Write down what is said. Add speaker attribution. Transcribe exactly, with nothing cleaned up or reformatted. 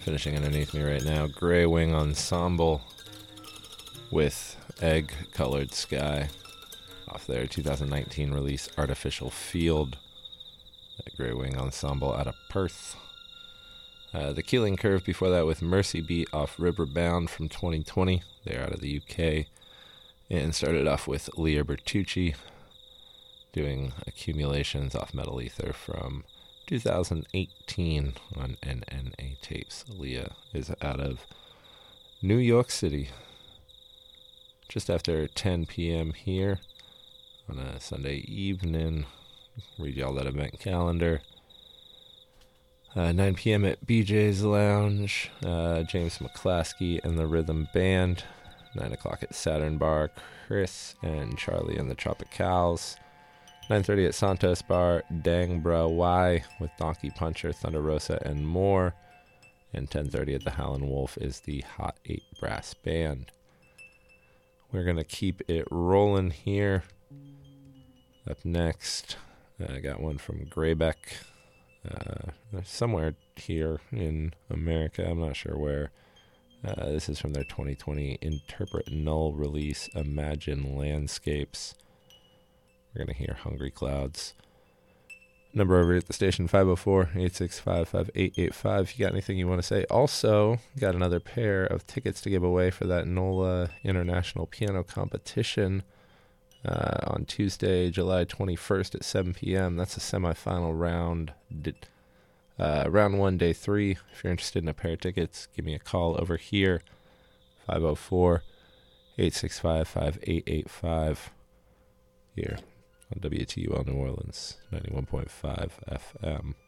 Speaker 1: Finishing underneath me right now, Grey Wing Ensemble with Egg Colored Sky off their two thousand nineteen release Artificial Field. That Grey Wing Ensemble out of Perth. Uh, the Keeling Curve before that with Mercy Beat off Riverbound from twenty twenty. They're out of the U K. And started off with Leah Bertucci doing Accumulations off Metal Ether from two thousand eighteen on N N A tapes. Leah is out of New York City. Just after ten p.m. here on a Sunday evening. Read y'all that event calendar. Uh, nine p.m. at B J's Lounge. Uh, James McClaskey and the Rhythm Band. nine o'clock at Saturn Bar. Chris and Charlie and the Tropicals. nine thirty at Santos Bar. Dang Bra Y with Donkey Puncher, Thunder Rosa, and more. And ten thirty at the Howlin' Wolf is the Hot eight Brass Band. We're going to keep it rolling here. Up next, I uh, got one from Greybeck. Uh, somewhere here in America. I'm not sure where. Uh, this is from their twenty twenty Interpret Null release, Imagine Landscapes. We're going to hear Hungry Clouds. Number over at the station, five oh four, eight six five, five eight eight five. If you got anything you want to say. Also, got another pair of tickets to give away for that NOLA International Piano Competition uh, on Tuesday, July twenty-first at seven p.m. That's a semifinal round. Uh, round one, day three. If you're interested in a pair of tickets, give me a call over here, five oh four, eight six five, five eight eight five, here on W T U L New Orleans, ninety-one point five F M.